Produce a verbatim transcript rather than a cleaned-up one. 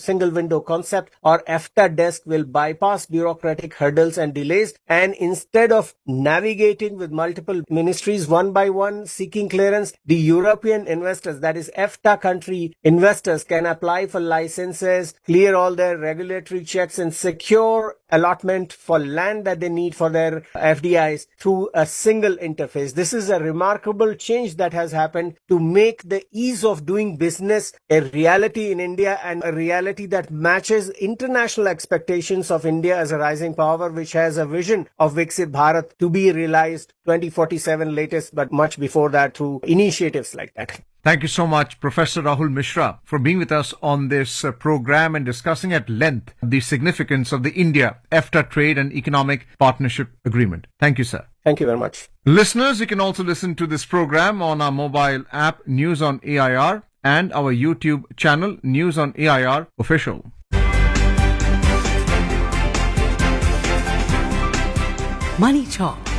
single window concept, or EFTA desk will bypass bureaucratic hurdles and delays, and instead of navigating with multiple ministries one by one seeking clearance, the European investors, that is EFTA country investors, can apply for licenses, clear all their regulatory checks, and secure allotment for land that they need for their F D Is through a single interface. This is a remarkable change that has happened to make the ease of doing business a reality in India, and a reality that matches international expectations of India as a rising power, which has a vision of Viksit Bharat to be realized twenty forty-seven latest, but much before that through initiatives like that. Thank you so much, Professor Rahul Mishra, for being with us on this uh, program and discussing at length the significance of the India-EFTA Trade and Economic Partnership Agreement. Thank you, sir. Thank you very much. Listeners, you can also listen to this program on our mobile app, News on A I R, and our YouTube channel, News on A I R Official. Money Talk.